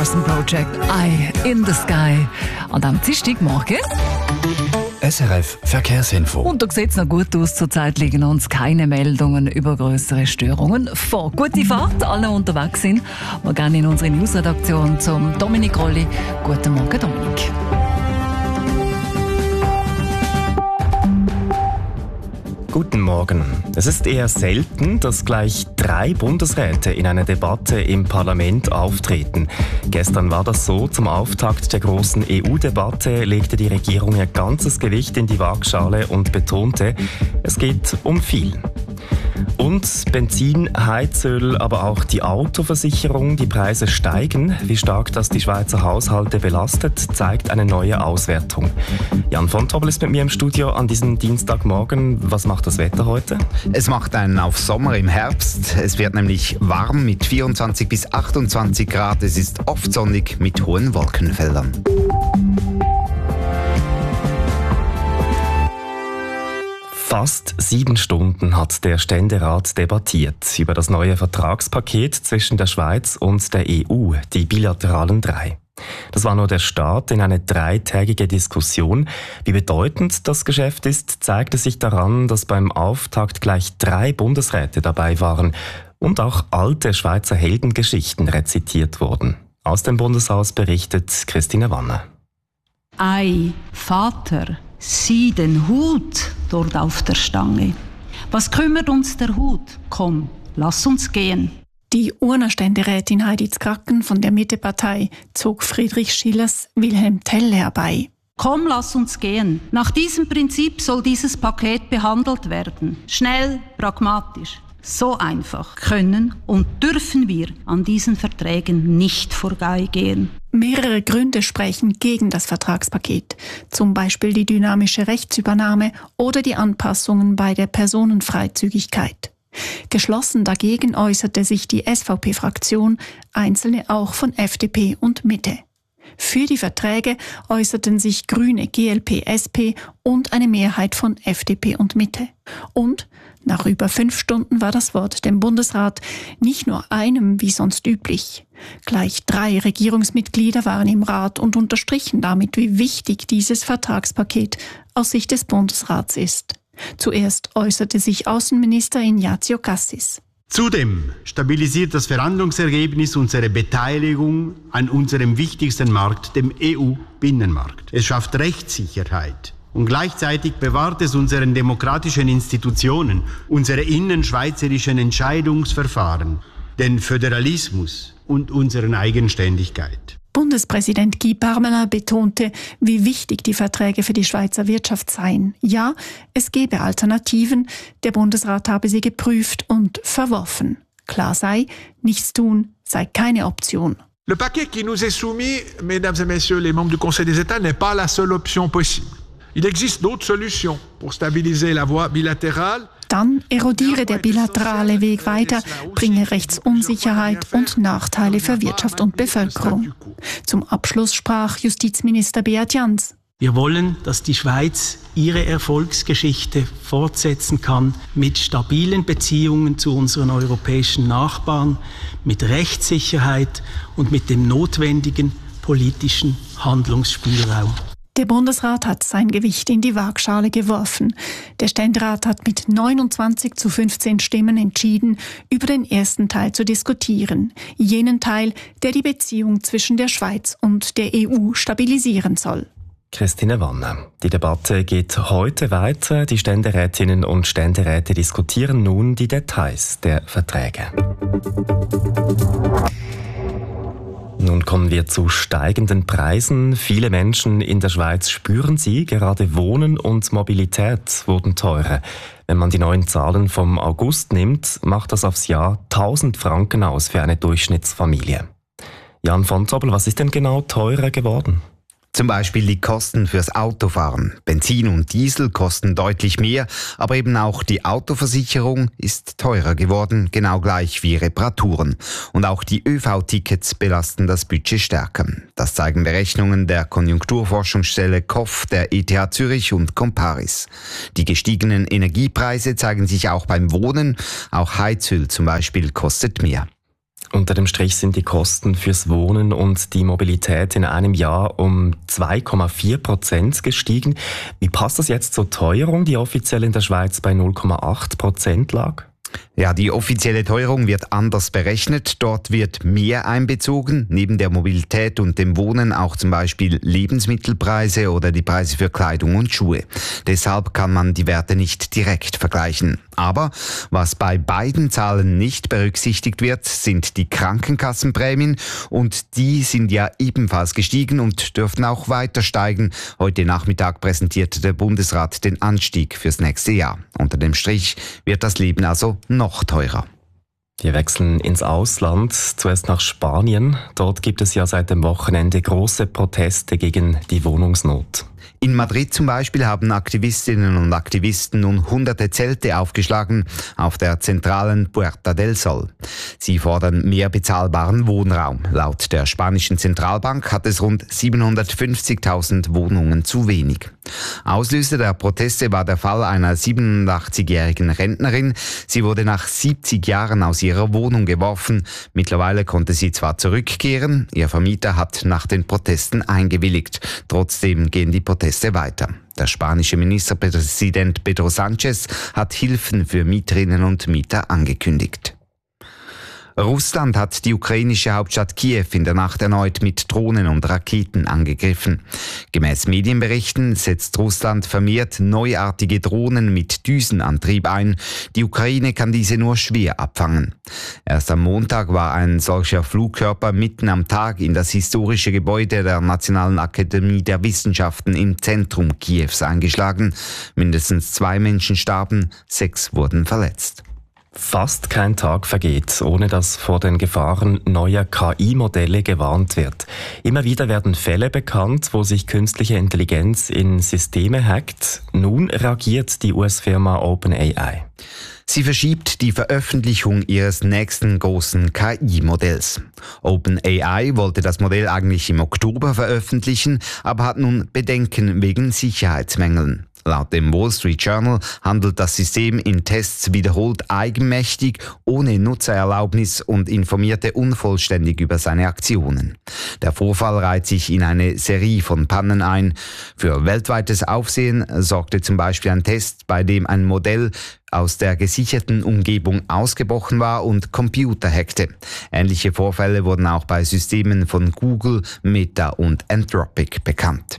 Carson Project, Eye in the Sky. An diesem Dienstagmorgen. SRF Verkehrsinfo. Und da sieht es noch gut aus. Zurzeit liegen uns keine Meldungen über größere Störungen vor. Gute Fahrt, alle unterwegs sind. Wir gehen in unsere Newsredaktion zum Dominik Rolli. Guten Morgen, Dominik. Guten Morgen. Es ist eher selten, dass gleich 3 Bundesräte in einer Debatte im Parlament auftreten. Gestern war das so. Zum Auftakt der großen EU-Debatte legte die Regierung ihr ganzes Gewicht in die Waagschale und betonte, es geht um viel. Und Benzin, Heizöl, aber auch die Autoversicherung, die Preise steigen. Wie stark das die Schweizer Haushalte belastet, zeigt eine neue Auswertung. Jan von Tobel ist mit mir im Studio an diesem Dienstagmorgen. Was macht das Wetter heute? Es macht einen auf Sommer im Herbst. Es wird nämlich warm mit 24 bis 28 Grad. Es ist oft sonnig mit hohen Wolkenfeldern. Fast 7 Stunden hat der Ständerat debattiert über das neue Vertragspaket zwischen der Schweiz und der EU, die bilateralen 3. Das war nur der Start in eine 3-tägige Diskussion. Wie bedeutend das Geschäft ist, zeigte sich daran, dass beim Auftakt gleich 3 Bundesräte dabei waren und auch alte Schweizer Heldengeschichten rezitiert wurden. Aus dem Bundeshaus berichtet Christine Wanner. Ei, Vater, sieh den Hut dort auf der Stange. Was kümmert uns der Hut? Komm, lass uns gehen. Die Urner-Ständerätin Heidi Z'Kracken von der Mittepartei zog Friedrich Schillers Wilhelm Tell herbei. Komm, lass uns gehen. Nach diesem Prinzip soll dieses Paket behandelt werden. Schnell, pragmatisch. So einfach können und dürfen wir an diesen Verträgen nicht vorbeigehen. Mehrere Gründe sprechen gegen das Vertragspaket, zum Beispiel die dynamische Rechtsübernahme oder die Anpassungen bei der Personenfreizügigkeit. Geschlossen dagegen äußerte sich die SVP-Fraktion, einzelne auch von FDP und Mitte. Für die Verträge äußerten sich Grüne, GLP, SP und eine Mehrheit von FDP und Mitte. Und nach über 5 Stunden war das Wort dem Bundesrat, nicht nur einem wie sonst üblich. Gleich 3 Regierungsmitglieder waren im Rat und unterstrichen damit, wie wichtig dieses Vertragspaket aus Sicht des Bundesrats ist. Zuerst äußerte sich Außenminister Ignazio Cassis. Zudem stabilisiert das Verhandlungsergebnis unsere Beteiligung an unserem wichtigsten Markt, dem EU-Binnenmarkt. Es schafft Rechtssicherheit. Und gleichzeitig bewahrt es unseren demokratischen Institutionen, unsere innenschweizerischen Entscheidungsverfahren, den Föderalismus und unsere Eigenständigkeit. Bundespräsident Guy Parmelin betonte, wie wichtig die Verträge für die Schweizer Wirtschaft seien. Ja, es gebe Alternativen, der Bundesrat habe sie geprüft und verworfen. Klar sei, nichts tun sei keine Option. Le paquet qui nous est soumis, mesdames et messieurs les membres du Conseil des États, n'est pas la seule option possible. Il existe d'autres solutions pour stabiliser la voie bilatérale. Dann erodiere der bilaterale Weg weiter, bringe Rechtsunsicherheit und Nachteile für Wirtschaft und Bevölkerung. Zum Abschluss sprach Justizminister Beat Jans. Wir wollen, dass die Schweiz ihre Erfolgsgeschichte fortsetzen kann mit stabilen Beziehungen zu unseren europäischen Nachbarn, mit Rechtssicherheit und mit dem notwendigen politischen Handlungsspielraum. Der Bundesrat hat sein Gewicht in die Waagschale geworfen. Der Ständerat hat mit 29:15 Stimmen entschieden, über den ersten Teil zu diskutieren. Jenen Teil, der die Beziehung zwischen der Schweiz und der EU stabilisieren soll. Christine Wanner. Die Debatte geht heute weiter. Die Ständerätinnen und Ständeräte diskutieren nun die Details der Verträge. Nun kommen wir zu steigenden Preisen. Viele Menschen in der Schweiz spüren sie. Gerade Wohnen und Mobilität wurden teurer. Wenn man die neuen Zahlen vom August nimmt, macht das aufs Jahr 1000 Franken aus für eine Durchschnittsfamilie. Jan von Tobel, was ist denn genau teurer geworden? Zum Beispiel die Kosten fürs Autofahren. Benzin und Diesel kosten deutlich mehr, aber eben auch die Autoversicherung ist teurer geworden, genau gleich wie Reparaturen. Und auch die ÖV-Tickets belasten das Budget stärker. Das zeigen Berechnungen der Konjunkturforschungsstelle KOF, der ETH Zürich und Comparis. Die gestiegenen Energiepreise zeigen sich auch beim Wohnen. Auch Heizöl zum Beispiel kostet mehr. Unter dem Strich sind die Kosten fürs Wohnen und die Mobilität in einem Jahr um 2,4% gestiegen. Wie passt das jetzt zur Teuerung, die offiziell in der Schweiz bei 0,8% lag? Ja, die offizielle Teuerung wird anders berechnet. Dort wird mehr einbezogen, neben der Mobilität und dem Wohnen auch zum Beispiel Lebensmittelpreise oder die Preise für Kleidung und Schuhe. Deshalb kann man die Werte nicht direkt vergleichen. Aber was bei beiden Zahlen nicht berücksichtigt wird, sind die Krankenkassenprämien und die sind ja ebenfalls gestiegen und dürften auch weiter steigen. Heute Nachmittag präsentierte der Bundesrat den Anstieg fürs nächste Jahr. Unter dem Strich wird das Leben also noch teurer. Wir wechseln ins Ausland, zuerst nach Spanien. Dort gibt es ja seit dem Wochenende große Proteste gegen die Wohnungsnot. In Madrid zum Beispiel haben Aktivistinnen und Aktivisten nun hunderte Zelte aufgeschlagen auf der zentralen Puerta del Sol. Sie fordern mehr bezahlbaren Wohnraum. Laut der spanischen Zentralbank hat es rund 750.000 Wohnungen zu wenig. Auslöser der Proteste war der Fall einer 87-jährigen Rentnerin. Sie wurde nach 70 Jahren aus ihrer Wohnung geworfen. Mittlerweile konnte sie zwar zurückkehren, ihr Vermieter hat nach den Protesten eingewilligt. Trotzdem gehen die Proteste weiter. Der spanische Ministerpräsident Pedro Sánchez hat Hilfen für Mieterinnen und Mieter angekündigt. Russland hat die ukrainische Hauptstadt Kiew in der Nacht erneut mit Drohnen und Raketen angegriffen. Gemäß Medienberichten setzt Russland vermehrt neuartige Drohnen mit Düsenantrieb ein. Die Ukraine kann diese nur schwer abfangen. Erst am Montag war ein solcher Flugkörper mitten am Tag in das historische Gebäude der Nationalen Akademie der Wissenschaften im Zentrum Kiews eingeschlagen. Mindestens 2 Menschen starben, 6 wurden verletzt. Fast kein Tag vergeht, ohne dass vor den Gefahren neuer KI-Modelle gewarnt wird. Immer wieder werden Fälle bekannt, wo sich künstliche Intelligenz in Systeme hackt. Nun reagiert die US-Firma OpenAI. Sie verschiebt die Veröffentlichung ihres nächsten großen KI-Modells. OpenAI wollte das Modell eigentlich im Oktober veröffentlichen, aber hat nun Bedenken wegen Sicherheitsmängeln. Laut dem Wall Street Journal handelt das System in Tests wiederholt eigenmächtig, ohne Nutzererlaubnis und informierte unvollständig über seine Aktionen. Der Vorfall reiht sich in eine Serie von Pannen ein. Für weltweites Aufsehen sorgte zum Beispiel ein Test, bei dem ein Modell aus der gesicherten Umgebung ausgebrochen war und Computer hackte. Ähnliche Vorfälle wurden auch bei Systemen von Google, Meta und Anthropic bekannt.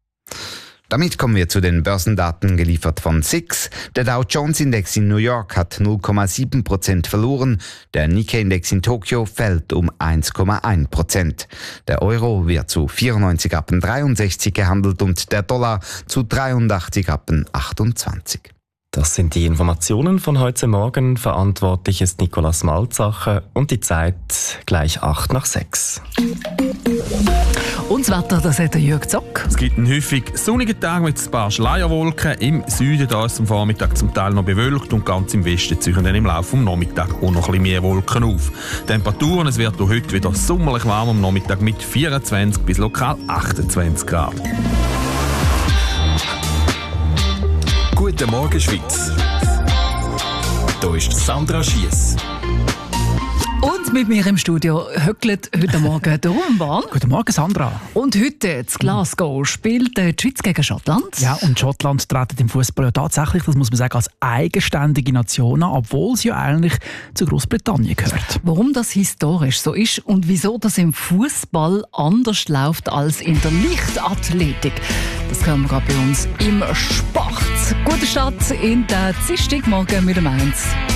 Damit kommen wir zu den Börsendaten, geliefert von SIX. Der Dow Jones Index in New York hat 0,7% verloren. Der Nikkei-Index in Tokio fällt um 1,1%. Der Euro wird zu 94,63 gehandelt und der Dollar zu 83,28. Das sind die Informationen von heute Morgen. Verantwortlich ist Nicolas Malzacher und die Zeit gleich 6:08. Und das Wetter, das hat der Jürg Zock. Es gibt einen häufig sonnigen Tag mit ein paar Schleierwolken. Im Süden da ist am Vormittag zum Teil noch bewölkt und ganz im Westen ziehen dann im Laufe des Nachmittags auch noch ein bisschen mehr Wolken auf. Temperaturen, es wird auch heute wieder sommerlich warm am Nachmittag mit 24 bis lokal 28 Grad. Guten Morgen Schweiz. Hier ist Sandra Schiess. Und mit mir im Studio höckelt heute Morgen der Rumban. Guten Morgen, Sandra. Und heute in Glasgow spielt die Schweiz gegen Schottland. Ja, und Schottland treten im Fußball ja tatsächlich, das muss man sagen, als eigenständige Nation an, obwohl sie ja eigentlich zu Großbritannien gehört. Warum das historisch so ist und wieso das im Fußball anders läuft als in der Leichtathletik, das hören wir gerade bei uns im Sport. Gute Start in der Dienstagmorgen mit dem 1.